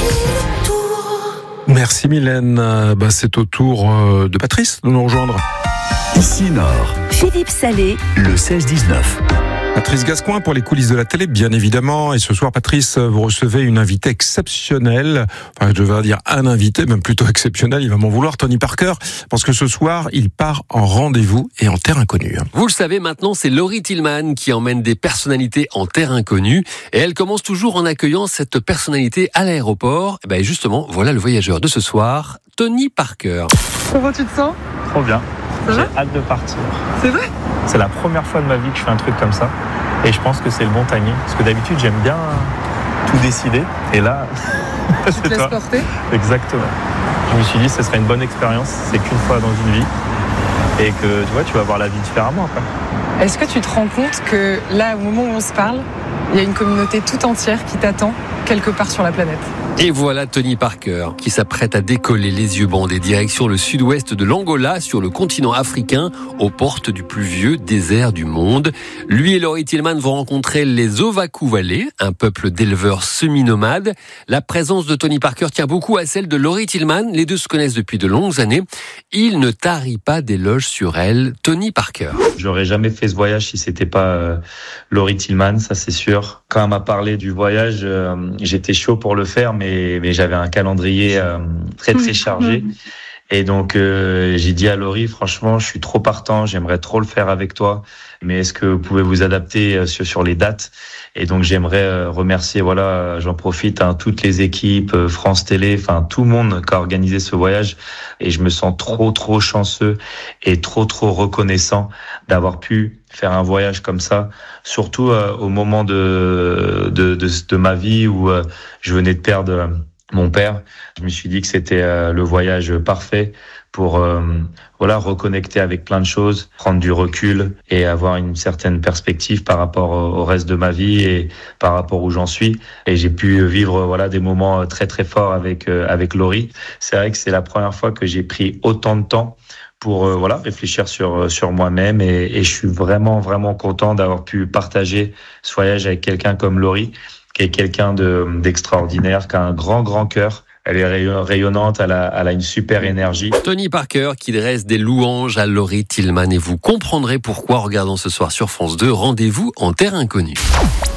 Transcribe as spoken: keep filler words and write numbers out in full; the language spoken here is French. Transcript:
Merci Mylène. Bah, c'est au tour de Patrice de nous rejoindre. Ici Nord. Philippe Salé. Le seize dix-neuf. Patrice Gascoin pour les coulisses de la télé, bien évidemment. Et ce soir, Patrice, vous recevez une invitée exceptionnelle. Enfin, je devrais dire un invité, même plutôt exceptionnel. Il va m'en vouloir, Tony Parker, parce que ce soir, il part en rendez-vous et en terre inconnue. Vous le savez maintenant, c'est Laurie Tillman qui emmène des personnalités en terre inconnue. Et elle commence toujours en accueillant cette personnalité à l'aéroport. Et ben justement, voilà le voyageur de ce soir, Tony Parker. Comment tu te sens ? Trop bien. Ça J'ai va hâte de partir. C'est vrai ? C'est la première fois de ma vie que je fais un truc comme ça. Et je pense que c'est le bon timing. Parce que d'habitude, j'aime bien tout décider. Et là, Tu c'est te laisses toi. porter ? Exactement. Je me suis dit, ce serait une bonne expérience. C'est qu'une fois dans une vie. Et que tu vois, tu vas voir la vie différemment après. Est-ce que tu te rends compte que là, au moment où on se parle, il y a une communauté tout entière qui t'attend quelque part sur la planète ? Et voilà Tony Parker qui s'apprête à décoller les yeux bandés direction le sud-ouest de l'Angola sur le continent africain aux portes du plus vieux désert du monde. Lui et Laurie Tillman vont rencontrer les Ovakou Valley, un peuple d'éleveurs semi-nomades. La présence de Tony Parker tient beaucoup à celle de Laurie Tillman. Les deux se connaissent depuis de longues années. Il ne tarit pas d'éloges sur elle. Tony Parker. J'aurais jamais fait ce voyage si c'était pas euh, Laurie Tillman, ça c'est sûr. Quand elle m'a parlé du voyage, euh, j'étais chaud pour le faire, mais, mais j'avais un calendrier euh, très très chargé. Et donc euh, j'ai dit à Laurie, franchement, je suis trop partant, j'aimerais trop le faire avec toi, mais est-ce que vous pouvez vous adapter euh, sur, sur les dates ? Et donc j'aimerais euh, remercier, voilà, j'en profite, hein, toutes les équipes, euh, France Télé, enfin tout le monde qui a organisé ce voyage. Et je me sens trop trop chanceux et trop trop reconnaissant d'avoir pu faire un voyage comme ça, surtout euh, au moment de, de de de ma vie où euh, je venais de perdre euh, mon père. Je me suis dit que c'était euh, le voyage parfait pour euh, voilà reconnecter avec plein de choses, prendre du recul et avoir une certaine perspective par rapport au, au reste de ma vie et par rapport où j'en suis. Et j'ai pu vivre voilà des moments très très forts avec euh, avec Laurie. C'est vrai que c'est la première fois que j'ai pris autant de temps pour euh, voilà réfléchir sur sur moi-même et, et je suis vraiment vraiment content d'avoir pu partager ce voyage avec quelqu'un comme Laurie, qui est quelqu'un de d'extraordinaire, qui a un grand grand cœur. Elle est rayonnante, elle a, elle a une super énergie. Tony Parker qui dresse des louanges à Laurie Tillman et vous comprendrez pourquoi en regardant ce soir sur France deux, Rendez-vous en terre inconnue.